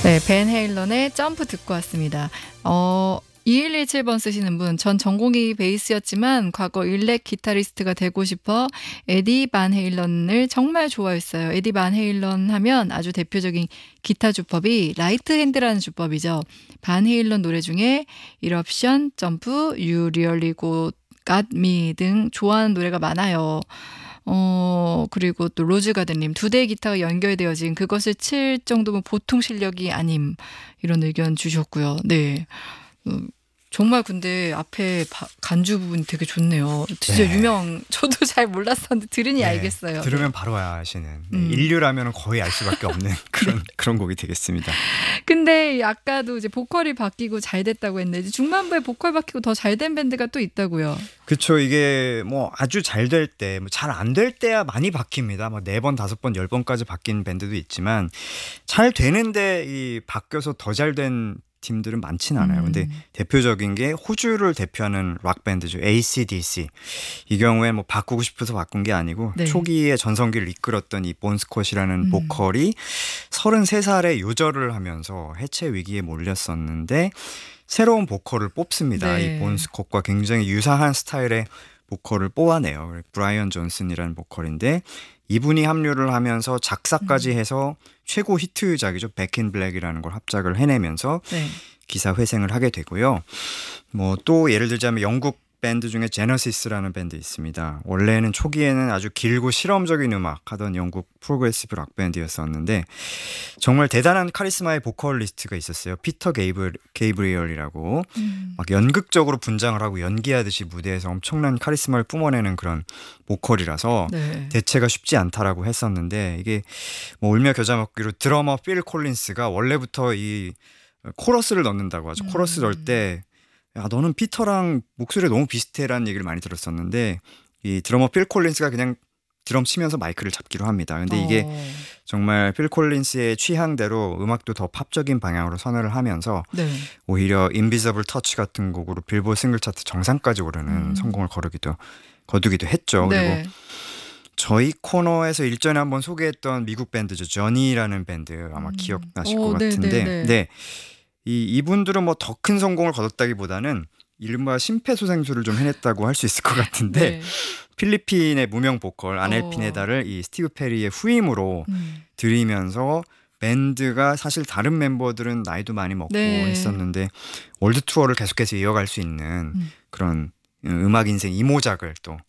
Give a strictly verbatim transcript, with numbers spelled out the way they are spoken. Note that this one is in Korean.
네, 벤 헤일런의 점프 듣고 왔습니다. 어, 이일일칠 번 쓰시는 분, 전 전공이 베이스였지만 과거 일렉 기타리스트가 되고 싶어 에디 반 헤일런을 정말 좋아했어요. 에디 반 헤일런 하면 아주 대표적인 기타 주법이 라이트 핸드라는 주법이죠. 반 헤일런 노래 중에 Eruption, 점프, You Really Got Me 등 좋아하는 노래가 많아요. 어, 그리고 또 로즈 가든님, 두 대의 기타가 연결되어진 그것을 칠 정도면 보통 실력이 아님, 이런 의견 주셨고요. 네. 어, 정말 근데 앞에 바, 간주 부분이 되게 좋네요. 진짜 네. 유명, 저도 잘 몰랐었는데 들으니 네, 알겠어요. 들으면 네. 바로 아시는. 네, 음. 인류라면 거의 알 수밖에 없는 그런 그런 곡이 되겠습니다. 근데 아까도 이제 보컬이 바뀌고 잘 됐다고 했는데 이제 중반부에 보컬 바뀌고 더 잘 된 밴드가 또 있다고요. 그렇죠. 이게 뭐 아주 잘 될 때, 뭐 잘 안 될 때야 많이 바뀝니다. 막 네 번, 다섯 번, 열 번까지 바뀐 밴드도 있지만 잘 되는데 이 바뀌어서 더 잘 된 팀들은 많지는 않아요. 음. 근데 대표적인 게 호주를 대표하는 락 밴드죠. 에이씨/디씨. 이 경우에 뭐 바꾸고 싶어서 바꾼 게 아니고 네. 초기에 전성기를 이끌었던 이 본 스콧이라는 음. 보컬이 서른세 살에 요절을 하면서 해체 위기에 몰렸었는데 새로운 보컬을 뽑습니다. 네. 이 본 스콧과 굉장히 유사한 스타일의 보컬을 뽑아내요. 브라이언 존슨이라는 보컬인데 이분이 합류를 하면서 작사까지 해서 최고 히트작이죠. 백 인 블랙이라는 걸 합작을 해내면서 네. 기사 회생을 하게 되고요. 뭐 또 예를 들자면 영국 밴드 중에 제너시스라는 밴드 있습니다. 원래는 초기에는 아주 길고 실험적인 음악 하던 영국 프로그레시브 락 밴드였었는데 정말 대단한 카리스마의 보컬리스트가 있었어요. 피터 게이블, 게이브리얼이라고 음. 막 연극적으로 분장을 하고 연기하듯이 무대에서 엄청난 카리스마를 뿜어내는 그런 보컬이라서 네. 대체가 쉽지 않다라고 했었는데 이게 뭐 울며 겨자 먹기로 드러머 필 콜린스가 원래부터 이 코러스를 넣는다고 하죠. 음. 코러스 넣을 때 야, 너는 피터랑 목소리가 너무 비슷해라는 얘기를 많이 들었었는데 이 드러머 필 콜린스가 그냥 드럼 치면서 마이크를 잡기로 합니다. 근데 이게 어. 정말 필 콜린스의 취향대로 음악도 더 팝적인 방향으로 선회를 하면서 네. 오히려 인비저블 터치 같은 곡으로 빌보드 싱글 차트 정상까지 오르는 음. 성공을 거두기도 거두기도 했죠. 네. 그리고 저희 코너에서 일전에 한번 소개했던 미국 밴드죠. 저니라는 밴드 아마 음. 기억나실 오, 것 네, 같은데 네, 네. 네. 이 이분들은 뭐 더 큰 성공을 거뒀다기보다는 이른바 심폐소생술을 좀 해냈다고 할 수 있을 것 같은데 네. 필리핀의 무명 보컬 아넬 어. 피네다를 이 스티브 페리의 후임으로 음. 들이면서 밴드가 사실 다른 멤버들은 나이도 많이 먹고 네. 했었는데 월드 투어를 계속해서 이어갈 수 있는 음. 그런 음악 인생 이모작을 또